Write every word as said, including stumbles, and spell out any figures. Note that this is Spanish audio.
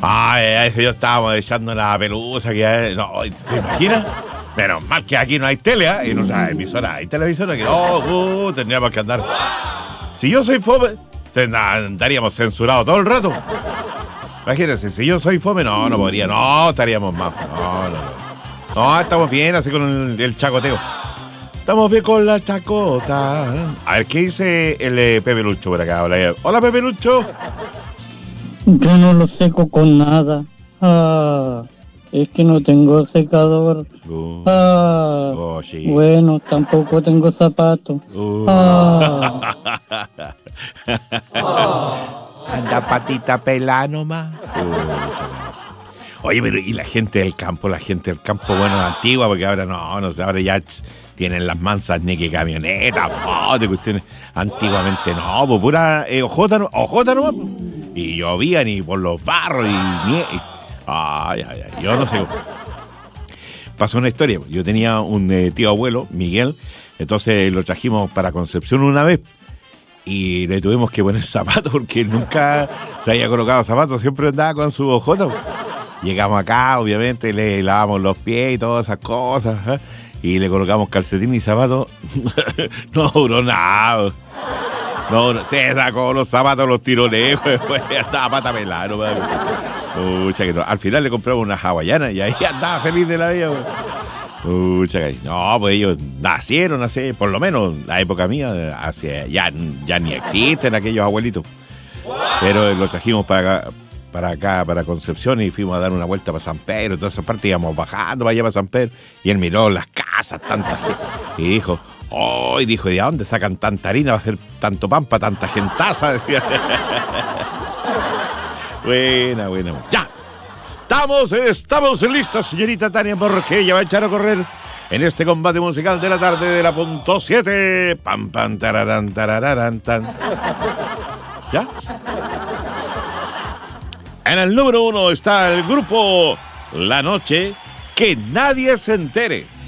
Ay, ay, yo estábamos echando la pelusa que hay. No, ¿se imagina? Menos mal que aquí no hay tele, ¿eh? Y no hay emisora, hay televisora que no, uh, tendríamos que andar. Si yo soy fome, andaríamos censurados todo el rato. Imagínense, si yo soy fome, no, no podría, no, estaríamos más. No, no, no. No, estamos bien así con el, el chacoteo. Estamos bien con la chacota. A ver, ¿qué dice el eh, Pepe Lucho por acá? Hola, hola Pepe Lucho. Yo no lo seco con nada. Ah, es que no tengo secador. Uh, ah, oh, sí. Bueno, tampoco tengo zapatos. Uh. Ah. Anda patita pelá nomás. Uh, Oye, pero y la gente del campo, la gente del campo, bueno, antigua, porque ahora no, no sé, ahora ya ch, tienen las mansas ni que camionetas, oh, de cuestiones. Antiguamente no, pues pura eh, ojota, no, ojota nomás. Y llovían y por los barros y nieve. Ay, ay, ay, yo no sé. Pasó una historia. Yo tenía un eh, tío abuelo, Miguel, entonces lo trajimos para Concepción una vez y le tuvimos que poner zapatos porque nunca se había colocado zapatos, siempre andaba con su ojota. Llegamos acá, obviamente, le lavamos los pies y todas esas cosas, ¿eh? Y le colocamos calcetín y zapatos. No duró nada. No, no, se sacó los zapatos, los tiró lejos, después andaba pata pelada, no, Pucha, que no. Al final le compramos una hawaiana y ahí andaba feliz de la vida. Pucha, que no, pues ellos nacieron hace, por lo menos, la época mía, hace, ya, ya ni existen aquellos abuelitos. Pero los trajimos para acá, para acá, para Concepción, y fuimos a dar una vuelta para San Pedro, toda esa parte íbamos bajando para allá para San Pedro, y él miró las casas, tantas gente, y dijo, oh, y dijo, ¿y de dónde sacan tanta harina? Va a hacer tanto pan para tanta gentaza, decía. Buena, buena. ¡Ya! Estamos, estamos listos, señorita Tania, porque ella va a echar a correr en este combate musical de la tarde de la punto siete. Pam, pam, tararán, tararán, tan. ¿Ya? En el número uno está el grupo La Noche, Que Nadie Se Entere.